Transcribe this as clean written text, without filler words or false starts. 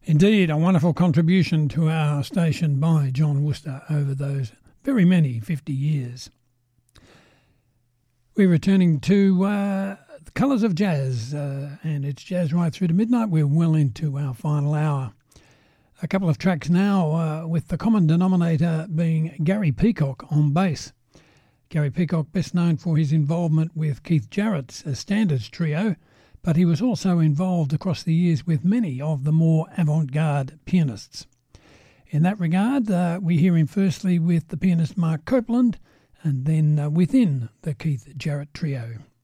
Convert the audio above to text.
Indeed, a wonderful contribution to our station by John Worcester over those very many 50 years. We're returning to the colours of jazz, and it's jazz right through to midnight. We're well into our final hour. A couple of tracks now, with the common denominator being Gary Peacock on bass. Gary Peacock, best known for his involvement with Keith Jarrett's Standards Trio, but he was also involved across the years with many of the more avant-garde pianists. In that regard, we hear him firstly with the pianist Mark Copeland, and then within the Keith Jarrett Trio.